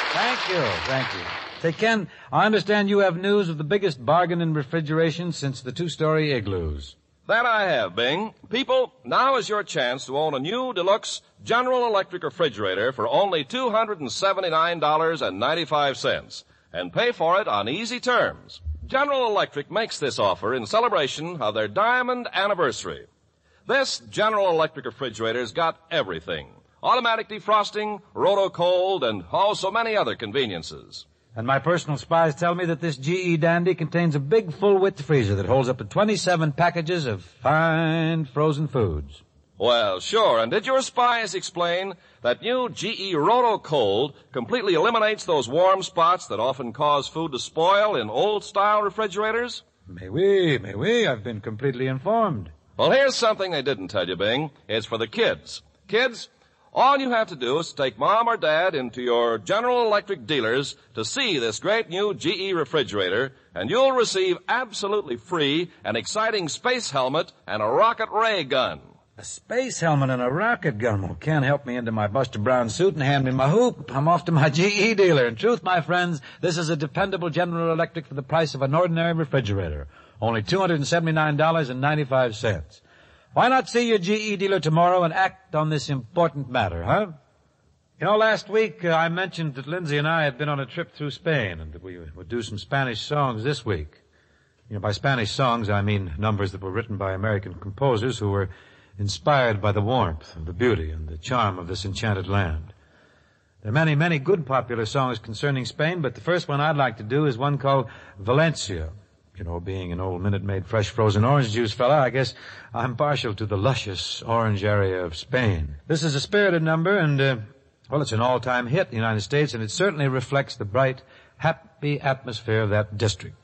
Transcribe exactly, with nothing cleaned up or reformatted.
Thank you, thank you. Say, Ken, I understand you have news of the biggest bargain in refrigeration since the two-story igloos. That I have, Bing. People, now is your chance to own a new deluxe General Electric refrigerator for only two hundred seventy-nine dollars and ninety-five cents and pay for it on easy terms. General Electric makes this offer in celebration of their diamond anniversary. This General Electric refrigerator's got everything. Automatic defrosting, roto-cold, and oh, so many other conveniences. And my personal spies tell me that this G E Dandy contains a big full-width freezer that holds up to twenty-seven packages of fine frozen foods. Well, sure. And did your spies explain that new G E Roto-Cold completely eliminates those warm spots that often cause food to spoil in old-style refrigerators? Mais oui, mais oui, I've been completely informed. Well, here's something they didn't tell you, Bing. It's for the kids. Kids, all you have to do is take Mom or Dad into your General Electric dealers to see this great new G E refrigerator, and you'll receive absolutely free an exciting space helmet and a rocket ray gun. A space helmet and a rocket gun. Well, Ken, help me into my Buster Brown suit and hand me my hoop. I'm off to my G E dealer. In truth, my friends, this is a dependable General Electric for the price of an ordinary refrigerator. Only two hundred seventy-nine dollars and ninety-five cents. Why not see your G E dealer tomorrow and act on this important matter, huh? You know, last week uh, I mentioned that Lindsay and I had been on a trip through Spain and that we would do some Spanish songs this week. You know, by Spanish songs I mean numbers that were written by American composers who were inspired by the warmth and the beauty and the charm of this enchanted land. There are many, many good popular songs concerning Spain, but the first one I'd like to do is one called Valencia. You know, being an old Minute Maid fresh frozen orange juice fella, I guess I'm partial to the luscious orange area of Spain. This is a spirited number, and, uh, well, it's an all-time hit in the United States, and it certainly reflects the bright, happy atmosphere of that district.